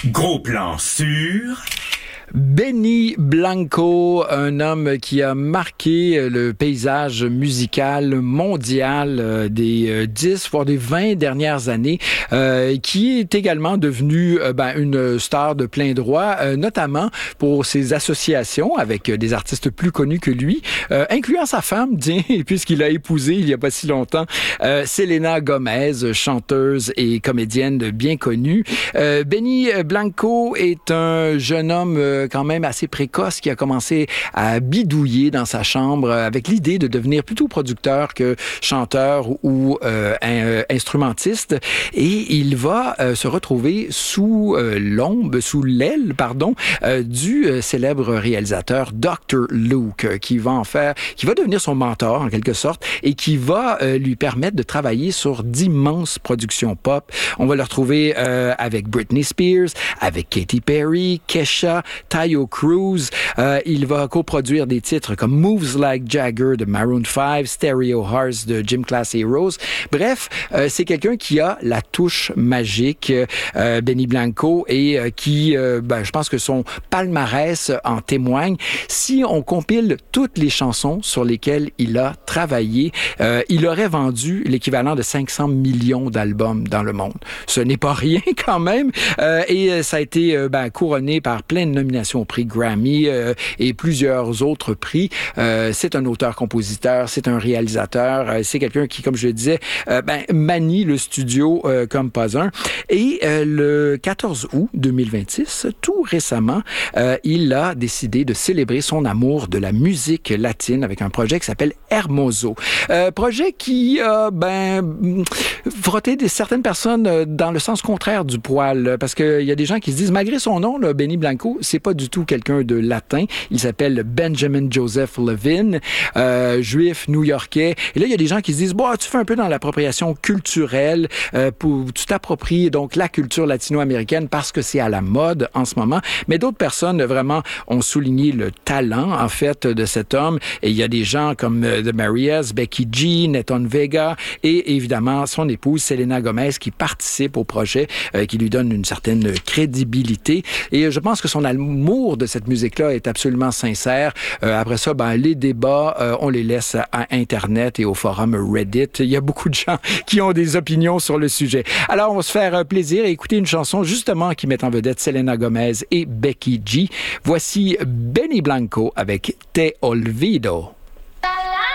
Gros plan sur... Benny Blanco, un homme qui a marqué le paysage musical mondial des 10, voire des 20 dernières années, qui est également devenu une star de plein droit, notamment pour ses associations avec des artistes plus connus que lui, incluant sa femme, puisqu'il a épousé il n'y a pas si longtemps, Selena Gomez, chanteuse et comédienne bien connue. Benny Blanco est un jeune homme quand même assez précoce qui a commencé à bidouiller dans sa chambre avec l'idée de devenir plutôt producteur que chanteur ou instrumentiste. Et il va se retrouver sous l'aile du célèbre réalisateur Dr. Luke, qui va devenir son mentor en quelque sorte et qui va lui permettre de travailler sur d'immenses productions pop. On va le retrouver avec Britney Spears, avec Katy Perry, Kesha, Tayo Cruz. Il va coproduire des titres comme Moves Like Jagger de Maroon 5, Stereo Hearts de Gym Class Heroes. Bref, c'est quelqu'un qui a la touche magique, Benny Blanco, et je pense que son palmarès en témoigne. Si on compile toutes les chansons sur lesquelles il a travaillé, il aurait vendu l'équivalent de 500 millions d'albums dans le monde. Ce n'est pas rien quand même, et ça a été couronné par plein de nominations au prix Grammy et plusieurs autres prix. C'est un auteur-compositeur, c'est un réalisateur, c'est quelqu'un qui, comme je le disais, manie le studio comme pas un. Et le 14 août 2026, tout récemment, il a décidé de célébrer son amour de la musique latine avec un projet qui s'appelle Hermoso. Projet qui a frotté certaines personnes dans le sens contraire du poil, parce qu'il y a des gens qui se disent, malgré son nom, là, Benny Blanco, c'est pas du tout quelqu'un de latin. Il s'appelle Benjamin Joseph Levin, juif new-yorkais. Et là, il y a des gens qui se disent, tu fais un peu dans l'appropriation culturelle, tu t'appropries donc la culture latino-américaine parce que c'est à la mode en ce moment. Mais d'autres personnes vraiment ont souligné le talent, en fait, de cet homme. Et il y a des gens comme The Marias, Becky G, Neton Vega et évidemment son épouse Selena Gomez qui participe au projet, qui lui donne une certaine crédibilité. Et je pense que son amour de cette musique-là est absolument sincère. Après ça, les débats, on les laisse à Internet et au forum Reddit. Il y a beaucoup de gens qui ont des opinions sur le sujet. Alors, on va se faire plaisir et écouter une chanson justement qui met en vedette Selena Gomez et Becky G. Voici Benny Blanco avec Te Olvido.